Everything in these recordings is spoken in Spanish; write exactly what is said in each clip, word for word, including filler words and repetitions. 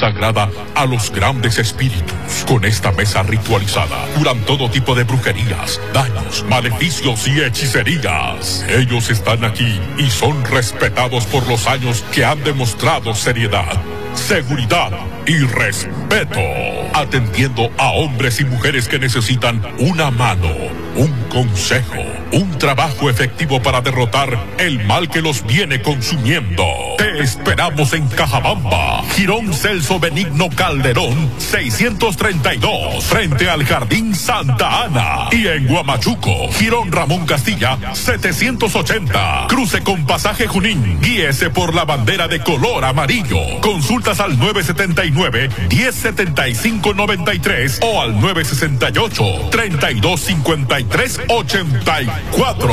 consagrada a los grandes espíritus. Con esta mesa ritualizada curan todo tipo de brujerías, daños, maleficios y hechicerías. Ellos están aquí y son respetados por los años que han demostrado seriedad, seguridad y respeto, atendiendo a hombres y mujeres que necesitan una mano, un consejo, un trabajo efectivo para derrotar el mal que los viene consumiendo. Te esperamos en Cajabamba, Girón Celso Benigno Calderón, seiscientos treinta y dos, frente al Jardín Santa Ana. Y en Huamachuco, Girón Ramón Castilla, setecientos ochenta, cruce con Pasaje Junín. Guíese por la bandera de color amarillo. Consultas al nueve setenta y nueve, diez setenta y cinco noventa y tres o al nueve sesenta y ocho, treinta y dos cincuenta y tres ochenta y cuatro.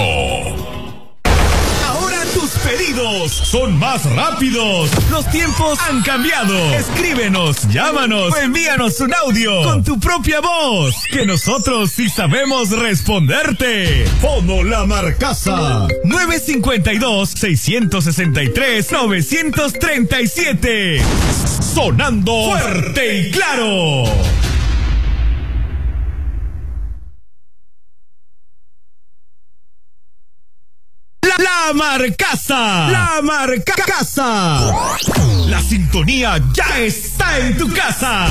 Ahora tus pedidos son más rápidos. Los tiempos han cambiado. Escríbenos, llámanos o envíanos un audio con tu propia voz, que nosotros sí sabemos responderte. Fono La Marcasa nueve cinco dos, seis seis tres, nueve tres siete. Sonando fuerte y claro. La Marcasa, La Marcasa. La sintonía ya está en tu casa.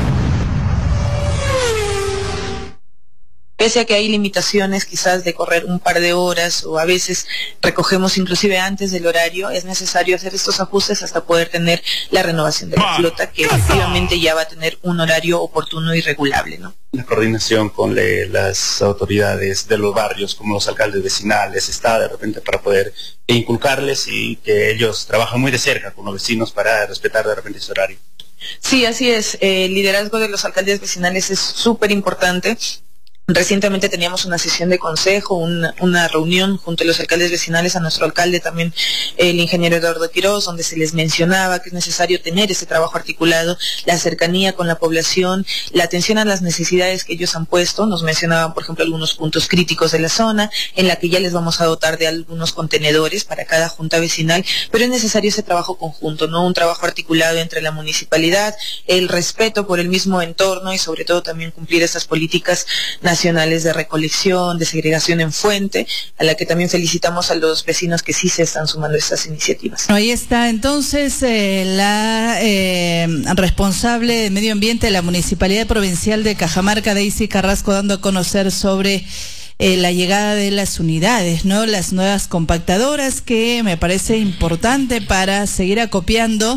Pese a que hay limitaciones quizás de correr un par de horas o a veces recogemos inclusive antes del horario, es necesario hacer estos ajustes hasta poder tener la renovación de la flota, que efectivamente ya va a tener un horario oportuno y regulable, ¿no? La coordinación con le, las autoridades de los barrios, como los alcaldes vecinales, está de repente para poder inculcarles y que ellos trabajan muy de cerca con los vecinos para respetar de repente ese horario. Sí, así es. El liderazgo de los alcaldes vecinales es súper importante. Recientemente teníamos una sesión de consejo, una, una reunión junto a los alcaldes vecinales, a nuestro alcalde también, el ingeniero Eduardo Quiroz, donde se les mencionaba que es necesario tener ese trabajo articulado, la cercanía con la población, la atención a las necesidades que ellos han puesto. Nos mencionaban, por ejemplo, algunos puntos críticos de la zona, en la que ya les vamos a dotar de algunos contenedores para cada junta vecinal, pero es necesario ese trabajo conjunto, ¿no? Un trabajo articulado entre la municipalidad, el respeto por el mismo entorno y sobre todo también cumplir esas políticas nacionales nacionales de recolección, de segregación en fuente, a la que también felicitamos a los vecinos que sí se están sumando a estas iniciativas. Ahí está entonces eh, la eh, responsable de medio ambiente de la Municipalidad Provincial de Cajamarca, Daisy Carrasco, dando a conocer sobre Eh, la llegada de las unidades, ¿no? Las nuevas compactadoras, que me parece importante para seguir acopiando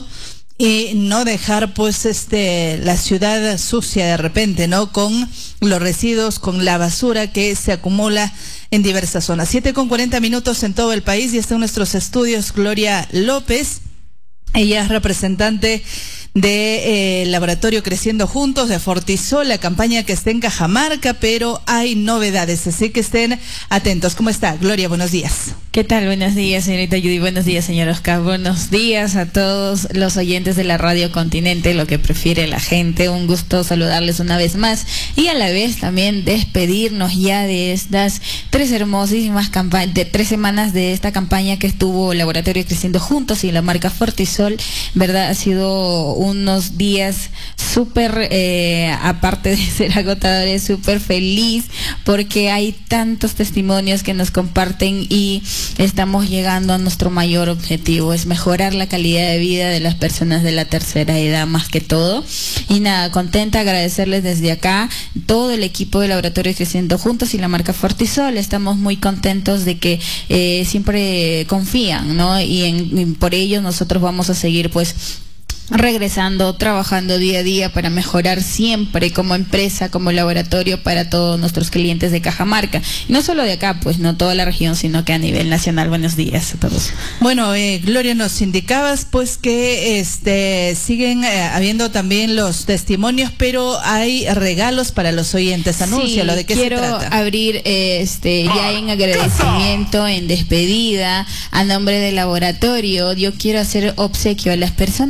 y no dejar pues este la ciudad sucia de repente, ¿no? Con los residuos, con la basura que se acumula en diversas zonas. Siete con cuarenta minutos en todo el país y está en nuestros estudios Gloria López. Ella es representante de eh, Laboratorio Creciendo Juntos, de Fortisol, la campaña que está en Cajamarca, pero hay novedades, así que estén atentos. ¿Cómo está, Gloria? Buenos días. ¿Qué tal? Buenos días, señorita Judy. Buenos días, señor Oscar. Buenos días a todos los oyentes de la Radio Continente, lo que prefiere la gente. Un gusto saludarles una vez más y a la vez también despedirnos ya de estas tres hermosísimas campañas, de tres semanas de esta campaña que estuvo Laboratorio Creciendo Juntos y la marca Fortisol. ¿Verdad? Ha sido un unos días súper, eh, aparte de ser agotadores, súper feliz, porque hay tantos testimonios que nos comparten y estamos llegando a nuestro mayor objetivo, es mejorar la calidad de vida de las personas de la tercera edad más que todo. Y nada, contenta, agradecerles desde acá todo el equipo de Laboratorio Creciendo Juntos y la marca Fortisol. Estamos muy contentos de que eh, siempre confían, ¿no? Y, en, y por ello nosotros vamos a seguir pues regresando, trabajando día a día para mejorar siempre como empresa, como laboratorio para todos nuestros clientes de Cajamarca. Y no solo de acá, pues no toda la región, sino que a nivel nacional. Buenos días a todos. Bueno, eh, Gloria, nos indicabas pues que este siguen eh, habiendo también los testimonios, pero hay regalos para los oyentes. Anúncialo, sí, ¿de qué quiero se trata? abrir eh, este ya en agradecimiento, en despedida, a nombre del laboratorio. Yo quiero hacer obsequio a las personas que han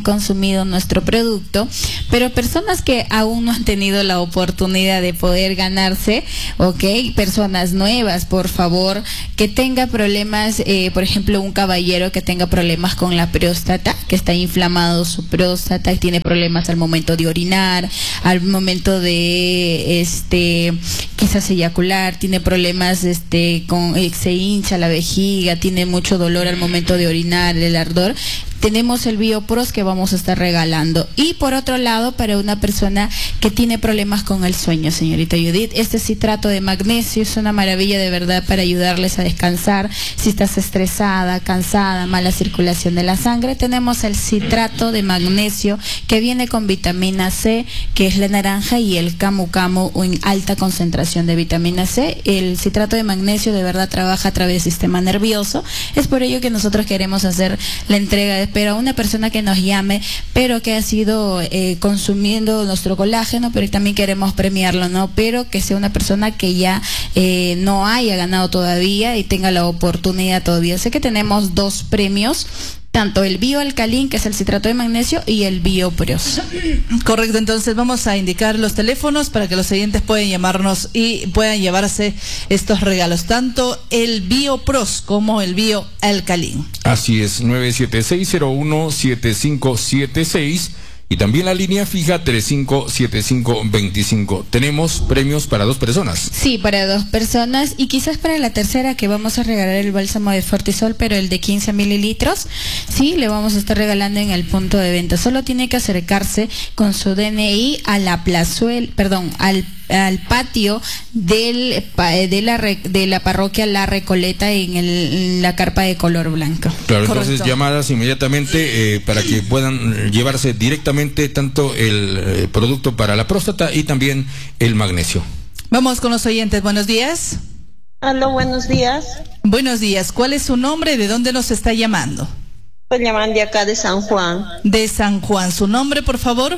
consumido nuestro producto, pero personas que aún no han tenido la oportunidad de poder ganarse, ok, personas nuevas, por favor, que tenga problemas, eh, por ejemplo, un caballero que tenga problemas con la próstata, que está inflamado su próstata, tiene problemas al momento de orinar, al momento de, este, quizás eyacular, tiene problemas, este, con, eh, se hincha la vejiga, tiene mucho dolor al momento de orinar, el ardor. Tenemos el BioPros que vamos a estar regalando. Y por otro lado, para una persona que tiene problemas con el sueño, señorita Judith, este citrato de magnesio es una maravilla de verdad para ayudarles a descansar. Si estás estresada, cansada, mala circulación de la sangre, tenemos el citrato de magnesio que viene con vitamina C, que es la naranja, y el camu camu en alta concentración de vitamina C. El citrato de magnesio de verdad trabaja a través del sistema nervioso. Es por ello que nosotros queremos hacer la entrega de pero a una persona que nos llame, pero que ha sido eh, consumiendo nuestro colágeno, pero también queremos premiarlo, ¿no? Pero que sea una persona que ya eh, no haya ganado todavía y tenga la oportunidad todavía. Sé que tenemos dos premios, tanto el bioalcalín, que es el citrato de magnesio, y el biopros. Correcto, entonces vamos a indicar los teléfonos para que los oyentes puedan llamarnos y puedan llevarse estos regalos, tanto el biopros como el bioalcalín. Así es, nueve siete seis cero uno siete cinco siete seis y también la línea fija tres cinco siete cinco dos cinco. Tenemos premios para dos personas. Sí, para dos personas, y quizás para la tercera, que vamos a regalar el bálsamo de Fortisol, pero el de quince mililitros, sí, le vamos a estar regalando en el punto de venta. Solo tiene que acercarse con su D N I a la plazuela, perdón, al al patio del de la de la parroquia La Recoleta en, el, en la carpa de color blanco. Claro, Correcto. Entonces llamadas inmediatamente eh, para que puedan llevarse directamente tanto el eh, producto para la próstata y también el magnesio. Vamos con los oyentes, buenos días. Aló, buenos días. Buenos días, ¿cuál es su nombre y de dónde nos está llamando? Pues llaman de acá de San Juan. De San Juan, ¿su nombre, por favor?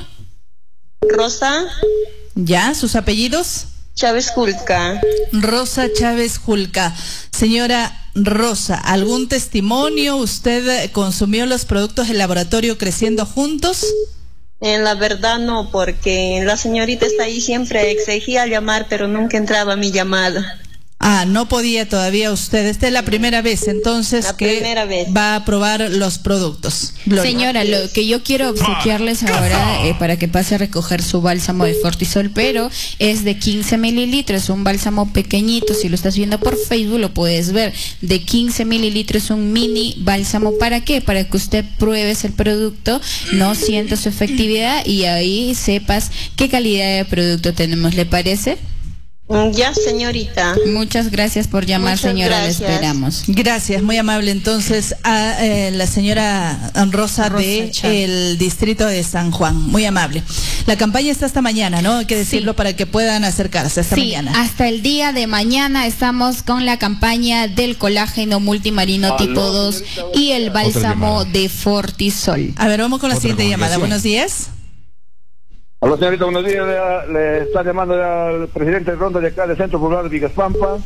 Rosa ¿Ya? ¿Sus apellidos? Chávez Julca. Rosa Chávez Julca. Señora Rosa, ¿algún testimonio? ¿Usted consumió los productos del laboratorio Creciendo Juntos? En la verdad no, porque la señorita está ahí, siempre exigía llamar, pero nunca entraba mi llamada. Ah, no podía todavía usted. Esta es la primera vez, entonces, La que primera vez. va a probar los productos. Gloria. Señora, lo que yo quiero obsequiarles ahora, eh, para que pase a recoger su bálsamo de Fortisol, pero es de quince mililitros, un bálsamo pequeñito. Si lo estás viendo por Facebook lo puedes ver. De quince mililitros, un mini bálsamo. ¿Para qué? Para que usted pruebes el producto, no sienta su efectividad y ahí sepas qué calidad de producto tenemos. ¿Le parece? Ya, señorita. Muchas gracias por llamar, Muchas señora, gracias. le esperamos. Gracias, muy amable. Entonces, a eh, la señora Rosa, Rosa de Chávez. el distrito de San Juan, muy amable. La campaña está hasta mañana, ¿no? Hay que decirlo Sí. para que puedan acercarse hasta Sí, mañana. hasta el día de mañana estamos con la campaña del colágeno multimarino tipo dos y el bálsamo llamada. de Fortisol. A ver, vamos con la Otra siguiente llamada. comunicación. Buenos días. Hola señorita, buenos días. Le, le está llamando al presidente de Ronda de acá del Centro Poblado de Vigaspampa.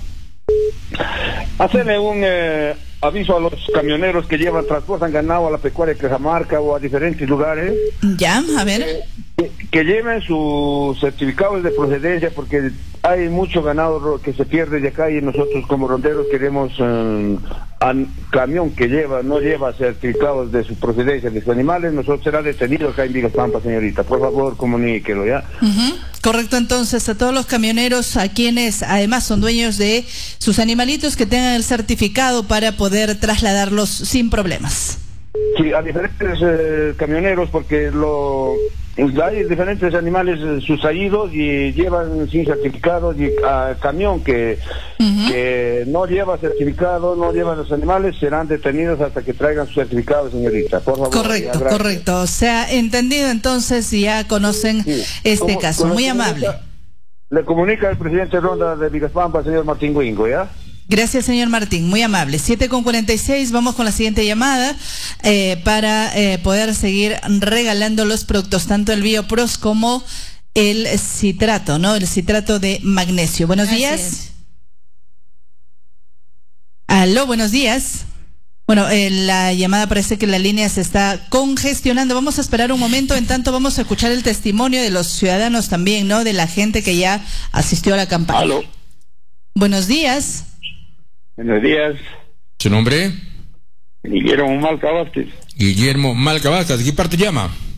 Hacerle un eh, aviso a los camioneros que llevan, transportan ganado a la pecuaria de Cajamarca o a diferentes lugares, Ya, a ver. que, que lleven sus certificados de procedencia, porque hay mucho ganado ro- que se pierde de acá y nosotros como ronderos queremos eh, al camión que lleva, no lleva certificados de su procedencia de sus animales, nosotros será detenido acá en Vigaspampa, señorita. Por favor, comuníquelo, ¿ya? Ujú. Correcto, entonces a todos los camioneros, a quienes además son dueños de sus animalitos, que tengan el certificado para poder trasladarlos sin problemas. Sí, a diferentes eh, camioneros, porque lo hay diferentes animales eh, sustraídos y llevan sin certificado, y a camión que, Ujú. que no lleva certificado, no lleva los animales, serán detenidos hasta que traigan su certificado, señorita. Por favor. Correcto, ya, gracias. correcto. Se ha entendido, entonces ya conocen Sí. este Como- caso. como Muy le amable. comunica- Le comunica el presidente de Ronda de Vigaspampa, señor Martín Guingo, ¿ya? Gracias, señor Martín, muy amable. siete con cuarenta y seis, vamos con la siguiente llamada eh, para eh, poder seguir regalando los productos, tanto el BioPros como el citrato, ¿no? El citrato de magnesio. Buenos Así días. es. Aló, buenos días. Bueno, eh, la llamada parece que la línea se está congestionando. Vamos a esperar un momento. En tanto, vamos a escuchar el testimonio de los ciudadanos también, ¿no? De la gente que ya asistió a la campaña. Aló. Buenos días. Buenos días. ¿Su nombre? Guillermo Malca Vázquez. Guillermo Malca Vázquez. ¿De qué parte llama?